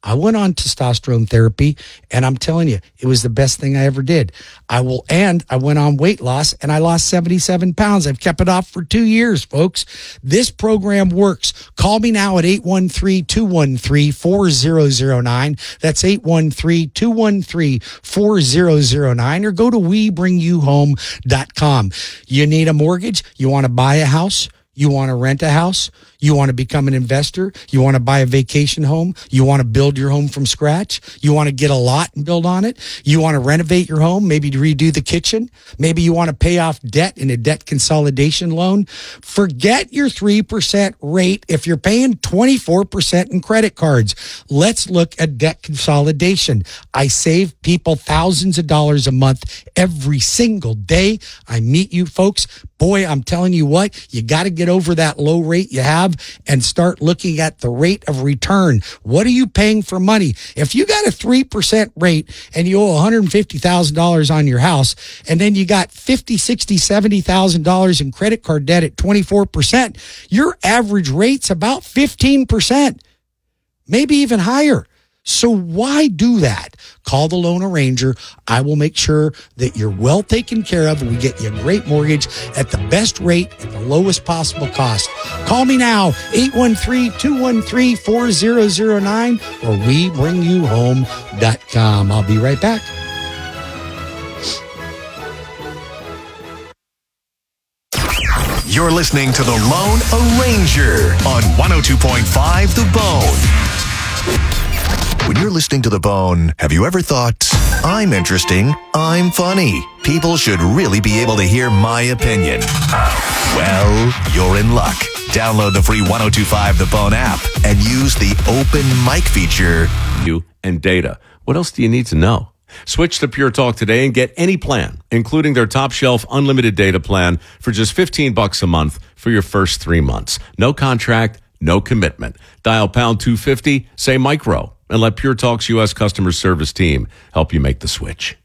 I went on testosterone therapy, and I'm telling you, it was the best thing I ever did. I went on weight loss, and I lost 77 pounds. I've kept it off for 2 years, folks. This program works. Call me now at 813-213-4009. That's 813-213-4009, or go to WeBringYouHome.com. You need a mortgage? You want to buy a house? You want to rent a house? You want to become an investor? You want to buy a vacation home? You want to build your home from scratch? You want to get a lot and build on it? You want to renovate your home, maybe to redo the kitchen? Maybe you want to pay off debt in a debt consolidation loan? Forget your 3% rate if you're paying 24% in credit cards. Let's look at debt consolidation. I save people thousands of dollars a month every single day I meet you folks. Boy, I'm telling you what, you got to get over that low rate you have and start looking at the rate of return. What are you paying for money? If you got a 3% rate and you owe $150,000 on your house, and then you got $50,000, $60,000, $70,000 in credit card debt at 24%, your average rate's about 15%, maybe even higher. So why do that? Call the Loan Arranger. I will make sure that you're well taken care of. We get you a great mortgage at the best rate at the lowest possible cost. Call me now, 813-213-4009 or WeBringYouHome.com. I'll be right back. You're listening to the Lone Arranger on 102.5 The Bone. When you're listening to The Bone, have you ever thought, I'm interesting, I'm funny, people should really be able to hear my opinion? Well, you're in luck. Download the free 102.5 The Bone app and use the open mic feature. You and data. What else do you need to know? Switch to Pure Talk today and get any plan, including their top shelf unlimited data plan for just $15 a month for your first 3 months. No contract, no commitment. Dial pound 250, say micro, and let Pure Talk's U.S. customer service team help you make the switch.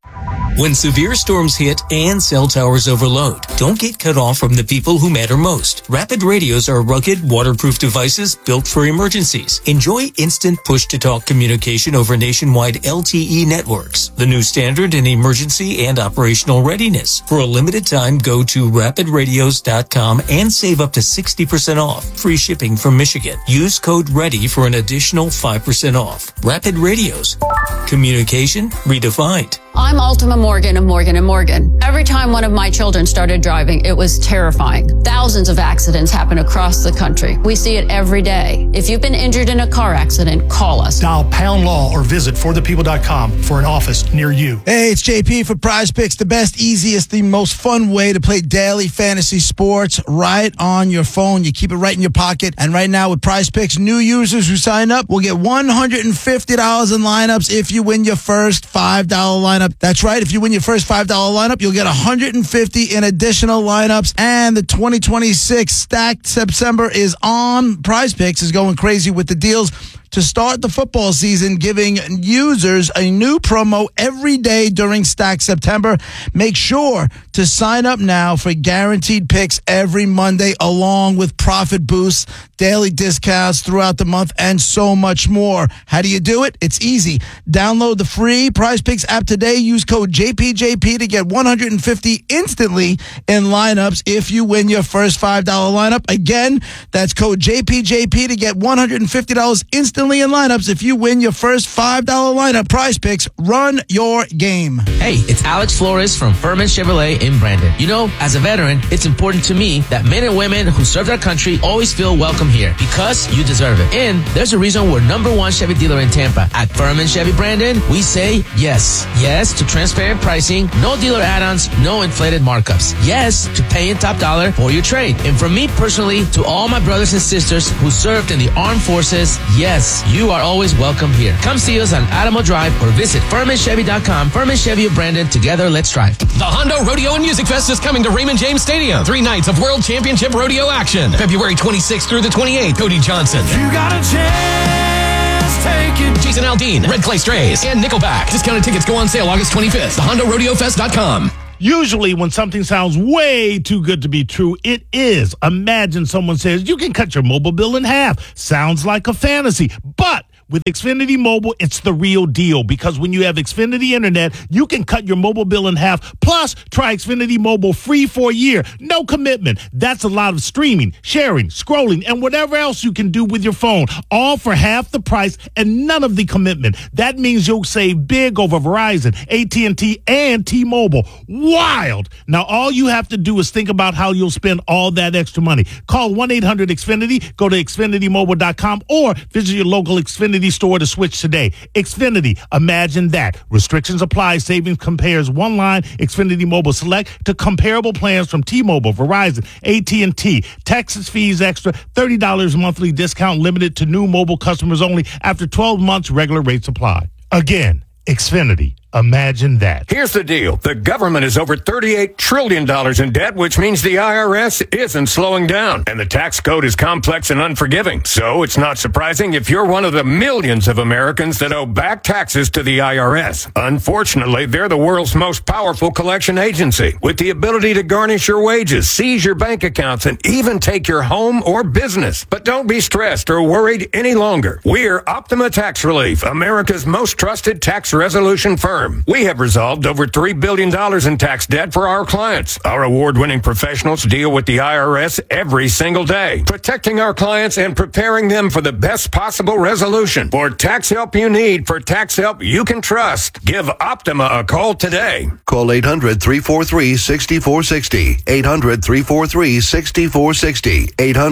When severe storms hit and cell towers overload, don't get cut off from the people who matter most. Rapid radios are rugged, waterproof devices built for emergencies. Enjoy instant push-to-talk communication over nationwide LTE networks, the new standard in emergency and operational readiness. For a limited time, go to rapidradios.com and save up to 60% off. Free shipping from Michigan. Use code READY for an additional 5% off. Rapid Radios. Communication redefined. I'm Ultima Morgan of Morgan & Morgan. Every time one of my children started driving, it was terrifying. Thousands of accidents happen across the country. We see it every day. If you've been injured in a car accident, call us. Dial pound law or visit forthepeople.com for an office near you. Hey, it's JP for Prize Picks, the best, easiest, the most fun way to play daily fantasy sports right on your phone. You keep it right in your pocket. And right now with Prize Picks, new users who sign up will get $150 in lineups if you win your first $5 lineup. That's right. If you win your first $5 lineup, you'll get $150 in additional lineups. And the 2026 Stacked September is on. Prize Picks is going crazy with the deals to start the football season, giving users a new promo every day during Stacked September. Make sure to sign up now for guaranteed picks every Monday, along with profit boosts, daily discounts throughout the month, and so much more. How do you do it? It's easy. Download the free Prize Picks app today. Use code JPJP to get $150 instantly in lineups if you win your first $5 lineup. Again, that's code JPJP to get $150 instantly in lineups if you win your first $5 lineup. Prize Picks, run your game. Hey, it's Alex Flores from Furman Chevrolet in Brandon. You know, as a veteran, it's important to me that men and women who serve their country always feel welcome here because you deserve it. And there's a reason we're #1 Chevy dealer in Tampa. At Furman Chevy Brandon, we say yes. Yes to transparent pricing, no dealer add-ons, no inflated markups. Yes to paying top dollar for your trade. And from me personally to all my brothers and sisters who served in the armed forces, yes, you are always welcome here. Come see us on Adamo Drive or visit FurmanChevy.com. Furman Chevy of Brandon. Together, let's drive. The Hondo Rodeo and Music Fest is coming to Raymond James Stadium. 3 nights of World Championship Rodeo action. February 26th through the 28th. Cody Johnson. You got a chance, take it. Jason Aldean, Red Clay Strays, and Nickelback. Discounted tickets go on sale August 25th. TheHondoRodeoFest.com. Usually when something sounds way too good to be true, it is. Imagine someone says, you can cut your mobile bill in half. Sounds like a fantasy. But With Xfinity Mobile, it's the real deal because when you have Xfinity Internet, you can cut your mobile bill in half. Plus, try Xfinity Mobile free for a year. No commitment. That's a lot of streaming, sharing, scrolling, and whatever else you can do with your phone, all for half the price and none of the commitment. That means you'll save big over Verizon, AT&T, and T-Mobile. Wild! Now, all you have to do is think about how you'll spend all that extra money. Call 1-800-XFINITY, go to XfinityMobile.com, or visit your local Xfinity store to switch today. Xfinity, imagine that. Restrictions apply. Savings compares one line Xfinity Mobile Select to comparable plans from T-Mobile, Verizon, AT&T. Taxes, fees extra, $30 monthly discount limited to new mobile customers only. After 12 months, regular rates apply. Again, Xfinity. Imagine that. Here's the deal. The government is over $38 trillion in debt, which means the IRS isn't slowing down. And the tax code is complex and unforgiving. So it's not surprising if you're one of the millions of Americans that owe back taxes to the IRS. Unfortunately, they're the world's most powerful collection agency, with the ability to garnish your wages, seize your bank accounts, and even take your home or business. But don't be stressed or worried any longer. We're Optima Tax Relief, America's most trusted tax resolution firm. We have resolved over $3 billion in tax debt for our clients. Our award-winning professionals deal with the IRS every single day, protecting our clients and preparing them for the best possible resolution. For tax help you need, for tax help you can trust, give Optima a call today. Call 800-343-6460. 800-343-6460.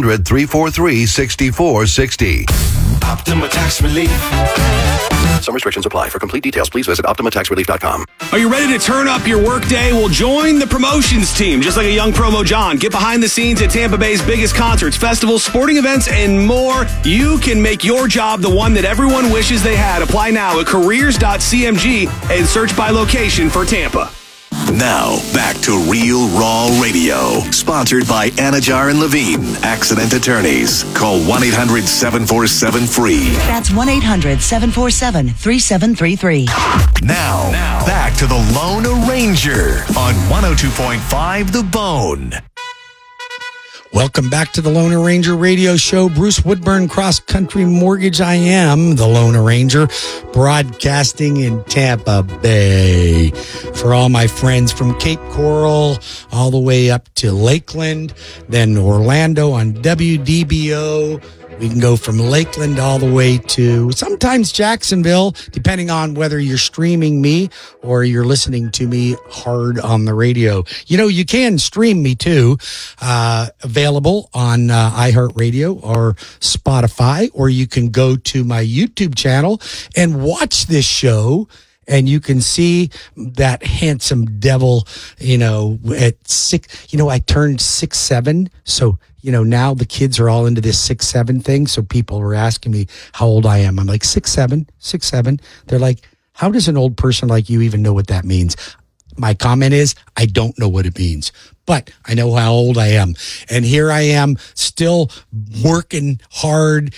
800-343-6460. Optima Tax Relief. Some restrictions apply. For complete details, please visit OptimaTaxRelief.com. Are you ready to turn up your workday? Well, join the promotions team, just like a young promo John. Get behind the scenes at Tampa Bay's biggest concerts, festivals, sporting events, and more. You can make your job the one that everyone wishes they had. Apply now at careers.cmg and search by location for Tampa. Now, back to Real Raw Radio. Sponsored by Anajar and Levine, Accident Attorneys. Call 1-800-747-FREE. That's 1-800-747-3733. Now, back to the Lone Ranger on 102.5 The Bone. Welcome back to the Lone Ranger Radio Show. Bruce Woodburn, Cross Country Mortgage. I am the Lone Ranger, broadcasting in Tampa Bay. For all my friends from Cape Coral all the way up to Lakeland, then Orlando on WDBO. We can go from Lakeland all the way to sometimes Jacksonville, depending on whether you're streaming me or you're listening to me hard on the radio. You know, you can stream me too, available on iHeartRadio or Spotify, or you can go to my YouTube channel and watch this show. And you can see that handsome devil, you know, at 6, you know, I turned 6'7", so, you know, now the kids are all into this 6'7" thing. So people are asking me how old I am. I'm like 6'7". They're like, how does an old person like you even know what that means? My comment is, I don't know what it means, but I know how old I am. And here I am still working hard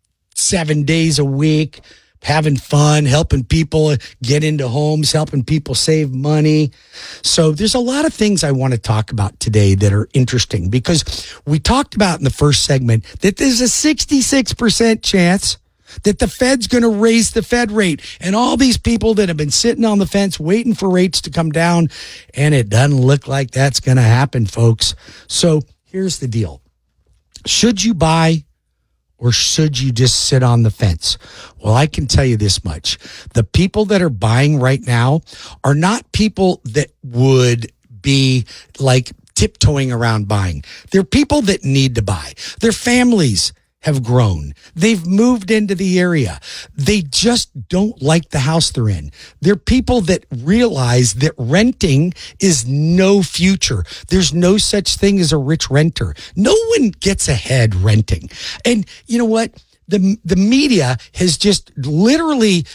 7 days a week, having fun, helping people get into homes, helping people save money. So there's a lot of things I want to talk about today that are interesting, because we talked about in the first segment that there's a 66% chance that the Fed's going to raise the Fed rate, and all these people that have been sitting on the fence waiting for rates to come down, and it doesn't look like that's going to happen, folks. So here's the deal. Should you buy, or should you just sit on the fence? Well, I can tell you this much. The people that are buying right now are not people that would be like tiptoeing around buying. They're people that need to buy. Their families have grown. They've moved into the area. They just don't like the house they're in. They're people that realize that renting is no future. There's no such thing as a rich renter. No one gets ahead renting. And you know what? The media has just literally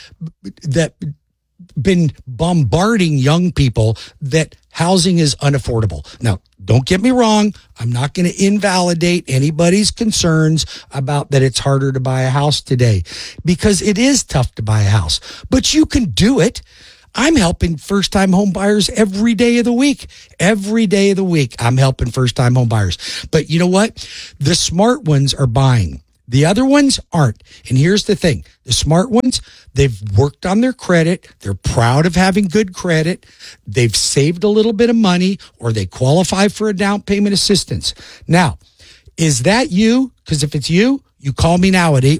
been bombarding young people that housing is unaffordable. Now, don't get me wrong. I'm not going to invalidate anybody's concerns about that it's harder to buy a house today, because it is tough to buy a house, but you can do it. I'm helping first-time home buyers every day of the week. Every day of the week, I'm helping first-time home buyers. But you know what? The smart ones are buying. The other ones aren't. And here's the thing. The smart ones, they've worked on their credit. They're proud of having good credit. They've saved a little bit of money, or they qualify for a down payment assistance. Now, is that you? Because if it's you, you call me now at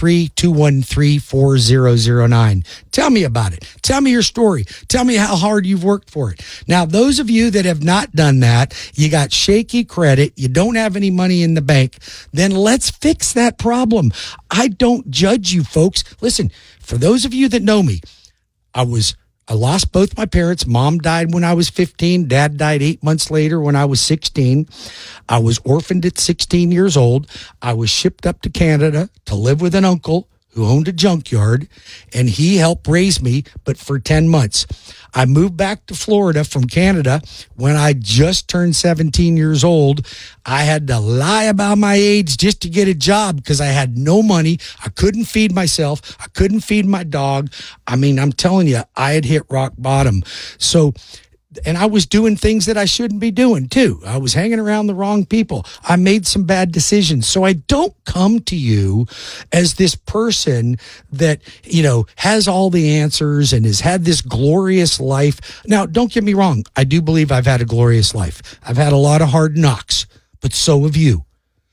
813-213-4009. Tell me about it. Tell me your story. Tell me how hard you've worked for it. Now, those of you that have not done that, you got shaky credit, you don't have any money in the bank, then let's fix that problem. I don't judge you, folks. Listen, for those of you that know me, I lost both my parents. Mom died when I was 15. Dad died 8 months later when I was 16. I was orphaned at 16 years old. I was shipped up to Canada to live with an uncle who owned a junkyard, and he helped raise me, but for 10 months. I moved back to Florida from Canada when I just turned 17 years old. I had to lie about my age just to get a job because I had no money. I couldn't feed myself. I couldn't feed my dog. I mean, I'm telling you, I had hit rock bottom. So, and I was doing things that I shouldn't be doing too. I was hanging around the wrong people. I made some bad decisions. So I don't come to you as this person that, you know, has all the answers and has had this glorious life. Now, don't get me wrong. I do believe I've had a glorious life. I've had a lot of hard knocks, but so have you.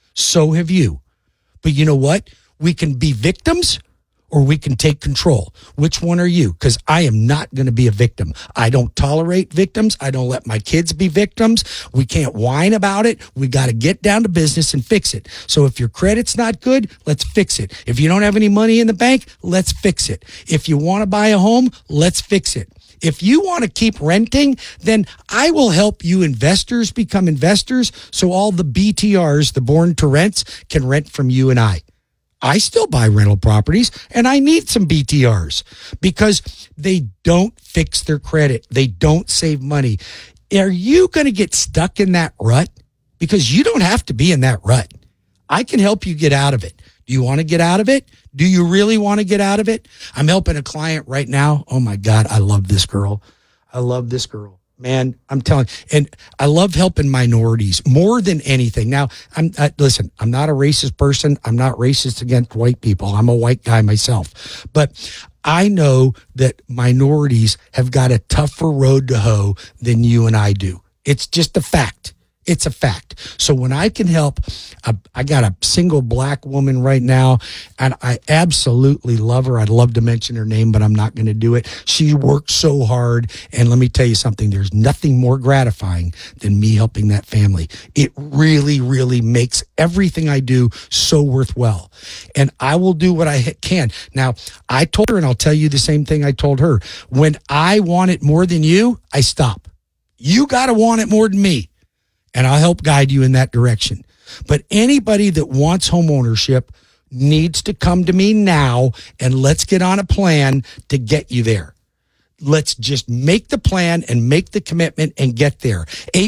So have you. But you know what? We can be victims, or we can take control. Which one are you? Because I am not going to be a victim. I don't tolerate victims. I don't let my kids be victims. We can't whine about it. We got to get down to business and fix it. So if your credit's not good, let's fix it. If you don't have any money in the bank, let's fix it. If you want to buy a home, let's fix it. If you want to keep renting, then I will help you investors become investors so all the BTRs, the born to rents, can rent from you and I. I still buy rental properties, and I need some BTRs because they don't fix their credit. They don't save money. Are you going to get stuck in that rut? Because you don't have to be in that rut. I can help you get out of it. Do you want to get out of it? Do you really want to get out of it? I'm helping a client right now. Oh my God, I love this girl. I love this girl. Man, I'm telling you, and I love helping minorities more than anything. Now, listen, I'm not a racist person. I'm not racist against white people. I'm a white guy myself. But I know that minorities have got a tougher road to hoe than you and I do. It's just a fact. It's a fact. So when I can help, I got a single black woman right now, and I absolutely love her. I'd love to mention her name, but I'm not going to do it. She works so hard, and let me tell you something. There's nothing more gratifying than me helping that family. It really, really makes everything I do so worthwhile, and I will do what I can. Now, I told her, and I'll tell you the same thing I told her. When I want it more than you, I stop. You got to want it more than me. And I'll help guide you in that direction. But anybody that wants home ownership needs to come to me now, and let's get on a plan to get you there. Let's just make the plan and make the commitment and get there.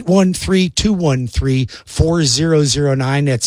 813-213-4009. That's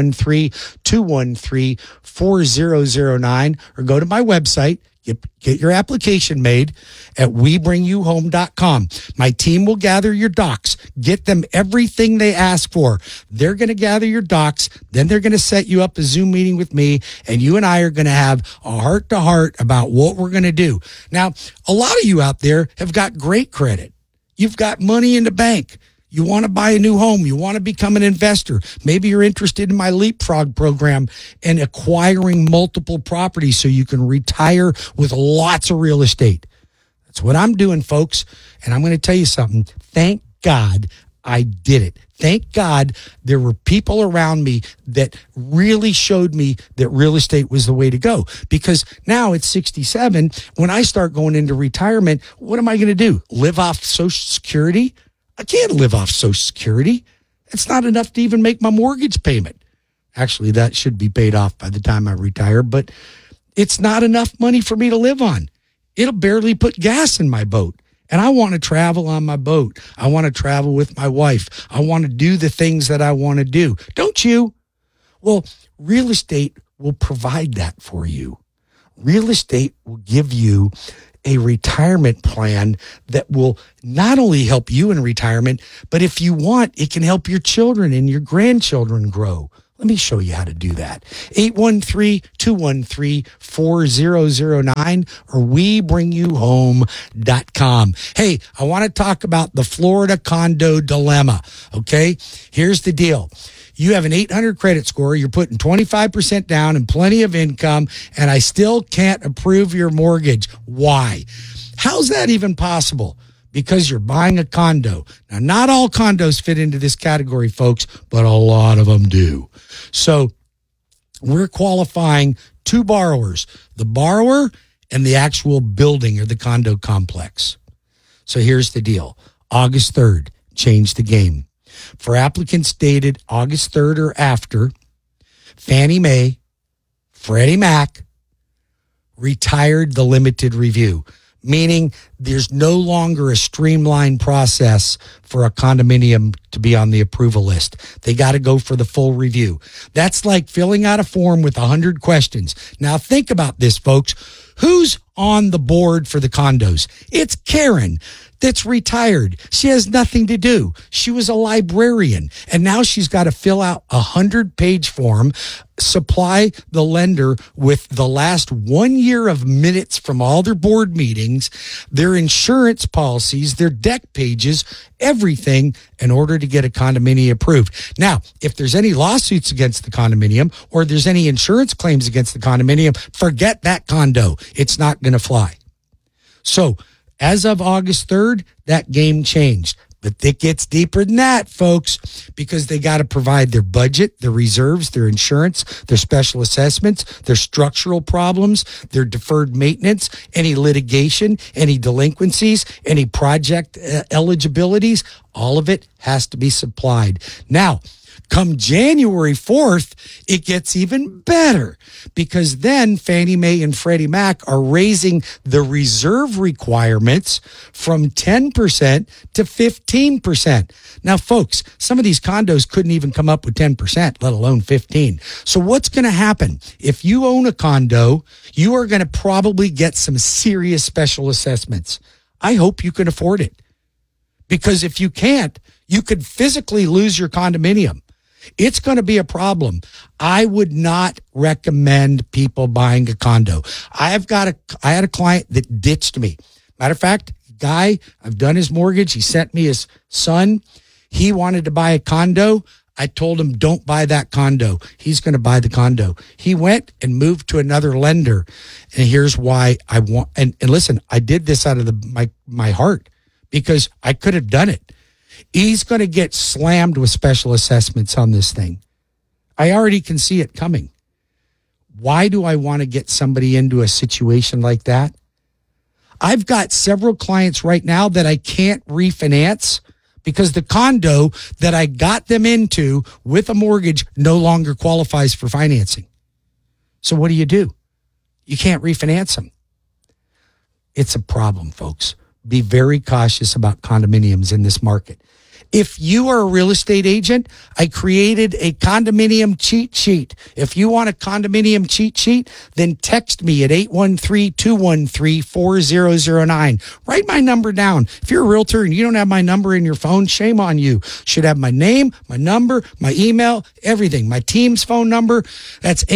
813-213-4009. Or go to my website. Get your application made at WeBringYouHome.com. My team will gather your docs. Get them everything they ask for. They're going to gather your docs. Then they're going to set you up a Zoom meeting with me, and you and I are going to have a heart-to-heart about what we're going to do. Now, a lot of you out there have got great credit. You've got money in the bank. You want to buy a new home. You want to become an investor. Maybe you're interested in my Leapfrog program and acquiring multiple properties so you can retire with lots of real estate. That's what I'm doing, folks. And I'm going to tell you something. Thank God I did it. Thank God there were people around me that really showed me that real estate was the way to go. Because now at 67, when I start going into retirement, what am I going to do? Live off Social Security? I can't live off Social Security. It's not enough to even make my mortgage payment. Actually, that should be paid off by the time I retire, but it's not enough money for me to live on. It'll barely put gas in my boat. And I want to travel on my boat. I want to travel with my wife. I want to do the things that I want to do. Don't you? Well, real estate will provide that for you. Real estate will give you a retirement plan that will not only help you in retirement, but if you want, it can help your children and your grandchildren grow. Let me show you how to do that. 813-213-4009 or WeBringYouHome.com. Hey, I want to talk about the Florida condo dilemma. Okay, here's the deal. You have an 800 credit score. You're putting 25% down and plenty of income, and I still can't approve your mortgage. Why? How's that even possible? Because you're buying a condo. Now, not all condos fit into this category, folks, but a lot of them do. So we're qualifying two borrowers, the borrower and the actual building or the condo complex. So here's the deal. August 3rd, changed the game. For applicants dated August 3rd or after, Fannie Mae, Freddie Mac retired the limited review, meaning there's no longer a streamlined process for a condominium to be on the approval list. They got to go for the full review. That's like filling out a form with 100 questions. Now think about this, folks. Who's on the board for the condos? It's Karen. That's retired. She has nothing to do. She was a librarian, and now she's got to fill out a 100-page form, supply the lender with the last 1 year of minutes from all their board meetings, their insurance policies, their deck pages, everything in order to get a condominium approved. Now, if there's any lawsuits against the condominium or there's any insurance claims against the condominium, forget that condo. It's not going to fly. So, as of August 3rd, that game changed. But it gets deeper than that, folks, because they got to provide their budget, their reserves, their insurance, their special assessments, their structural problems, their deferred maintenance, any litigation, any delinquencies, any project eligibilities. All of it has to be supplied. Now, come January 4th, it gets even better because then Fannie Mae and Freddie Mac are raising the reserve requirements from 10% to 15%. Now, folks, some of these condos couldn't even come up with 10%, let alone 15%. So what's going to happen? If you own a condo, you are going to probably get some serious special assessments. I hope you can afford it because if you can't, you could physically lose your condominium. It's going to be a problem. I would not recommend people buying a condo. I had a client that ditched me. Matter of fact, guy, I've done his mortgage. He sent me his son. He wanted to buy a condo. I told him, don't buy that condo. He's going to buy the condo. He went and moved to another lender. And here's why I want, and listen, I did this out of my heart because I could have done it. He's going to get slammed with special assessments on this thing. I already can see it coming. Why do I want to get somebody into a situation like that? I've got several clients right now that I can't refinance because the condo that I got them into with a mortgage no longer qualifies for financing. So what do? You can't refinance them. It's a problem, folks. Be very cautious about condominiums in this market. If you are a real estate agent, I created a condominium cheat sheet. If you want a condominium cheat sheet, then text me at 813-213-4009. Write my number down. If you're a realtor and you don't have my number in your phone, shame on you. Should have my name, my number, my email, everything. My team's phone number, that's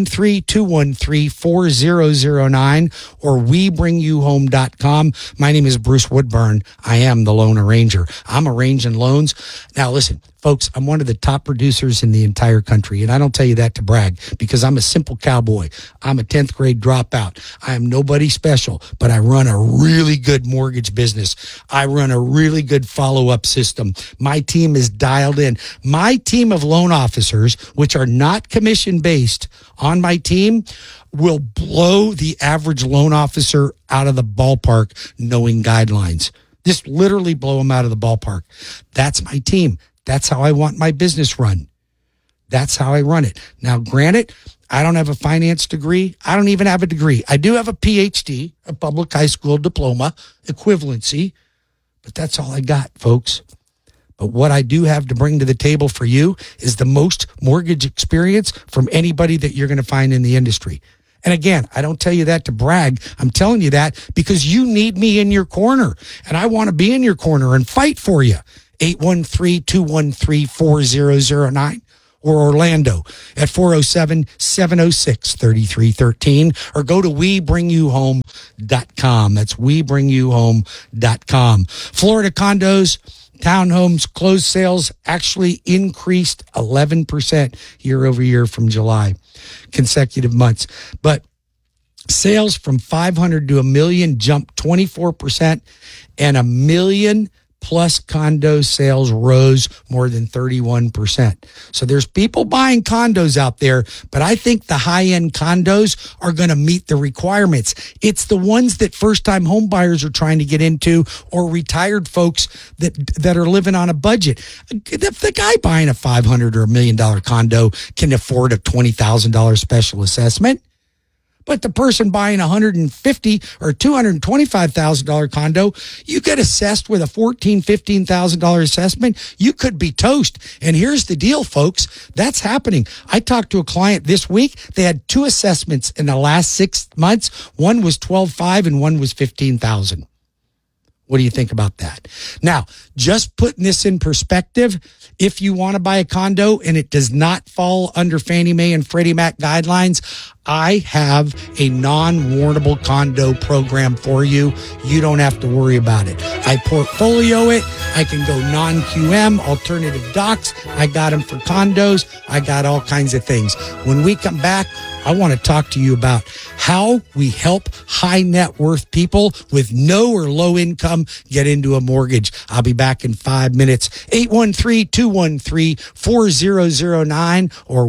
813-213-4009 or WeBringYouHome.com. My name is Bruce Woodburn. I am the loan arranger. I'm arranging loans. Now, listen, folks, I'm one of the top producers in the entire country, and I don't tell you that to brag because I'm a simple cowboy. I'm a 10th grade dropout. I am nobody special, but I run a really good mortgage business. I run a really good follow-up system. My team is dialed in. My team of loan officers, which are not commission-based on my team, will blow the average loan officer out of the ballpark knowing guidelines. Just literally blow them out of the ballpark. That's my team. That's how I want my business run. That's how I run it. Now, granted, I don't have a finance degree. I don't even have a degree. I do have a PhD, a public high school diploma, equivalency, but that's all I got, folks. But what I do have to bring to the table for you is the most mortgage experience from anybody that you're going to find in the industry. And again, I don't tell you that to brag. I'm telling you that because you need me in your corner. And I want to be in your corner and fight for you. 813-213-4009 or Orlando at 407-706-3313, or go to WeBringYouHome.com. That's WeBringYouHome.com. Florida condos, townhomes, closed sales actually increased 11% year over year from July, consecutive months. But sales from 500 to a million jumped 24%, and a million plus condo sales rose more than 31%. So there's people buying condos out there, but I think the high-end condos are going to meet the requirements. It's the ones that first-time home buyers are trying to get into, or retired folks that are living on a budget. The guy buying a $500 or $1 million condo can afford a $20,000 special assessment. But the person buying a $150,000 or $225,000 condo, you get assessed with a $14,000, $15,000 assessment. You could be toast. And here's the deal, folks. That's happening. I talked to a client this week. They had 2 assessments in the last 6 months. One was $12,500 and one was $15,000. What do you think about that? Now, just putting this in perspective, if you want to buy a condo and it does not fall under Fannie Mae and Freddie Mac guidelines, I have a non-warrantable condo program for you. You don't have to worry about it. I portfolio it. I can go non-QM, alternative docs. I got them for condos. I got all kinds of things. When we come back, I want to talk to you about how we help high net worth people with no or low income get into a mortgage. I'll be back in 5 minutes. 813-213-4009 or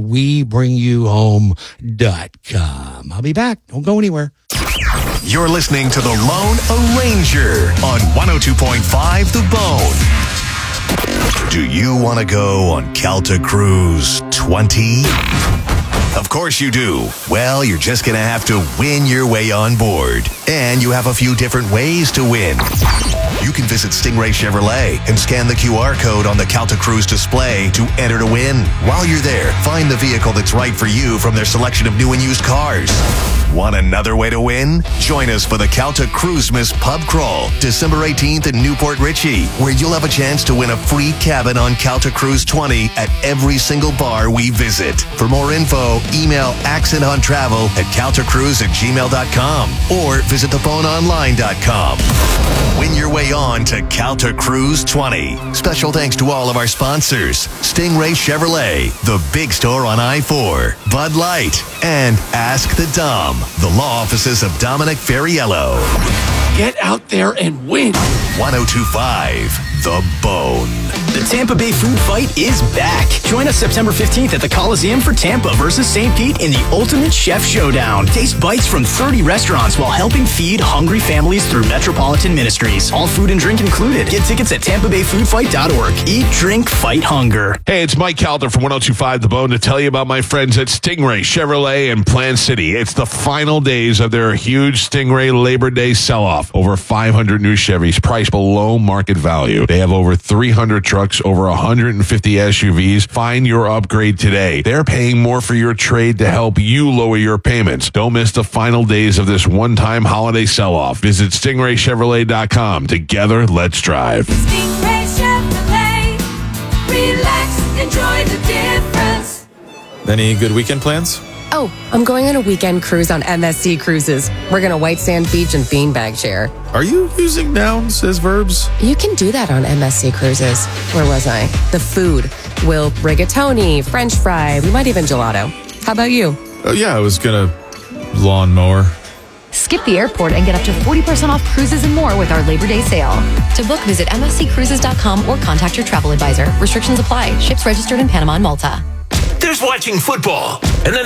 WeBringYouHome.com. I'll be back. Don't go anywhere. You're listening to The Lone Arranger on 102.5 The Bone. Do you want to go on Calta Cruise 20? Of course you do. Well, you're just going to have to win your way on board. And you have a few different ways to win. You can visit Stingray Chevrolet and scan the QR code on the Calta Cruise display to enter to win. While you're there, find the vehicle that's right for you from their selection of new and used cars. Want another way to win? Join us for the Calta Cruisemas Pub Crawl, December 18th in Newport Richey, where you'll have a chance to win a free cabin on Calta Cruise 20 at every single bar we visit. For more info, email accentontravel@caltacruise@gmail.com or visit theboneonline.com. Win your way on to Calta Cruise 20. Special thanks to all of our sponsors: Stingray Chevrolet, the big store on I-4, Bud Light, and Ask the Dom, the law offices of Dominic Ferriello. Get out there and win. 102.5 The Bone. The Tampa Bay Food Fight is back. Join us September 15th at the Coliseum for Tampa versus St. Pete in the Ultimate Chef Showdown. Taste bites from 30 restaurants while helping feed hungry families through Metropolitan Ministries. All food and drink included. Get tickets at TampaBayFoodFight.org. Eat, drink, fight hunger. Hey, it's Mike Calder from 102.5 The Bone to tell you about my friends at Stingray Chevrolet in Plant City. It's the final days of their huge Stingray Labor Day sell-off. Over 500 new Chevys priced below market value. They have over 300 trucks, over 150 SUVs. Find your upgrade today. They're paying more for your trade to help you lower your payments. Don't miss the final days of this one-time holiday sell-off. Visit StingrayChevrolet.com. Together, let's drive. Stingray Chevrolet. Relax, enjoy the difference. Any good weekend plans? Oh, I'm going on a weekend cruise on MSC Cruises. We're going to White Sand Beach and Beanbag Share. Are you using nouns as verbs? You can do that on MSC Cruises. Where was I? The food. We'll rigatoni, French fry, we might even gelato. How about you? Oh, yeah, I was going to lawnmower. Skip the airport and get up to 40% off cruises and more with our Labor Day sale. To book, visit msccruises.com or contact your travel advisor. Restrictions apply. Ships registered in Panama and Malta. There's watching football, and then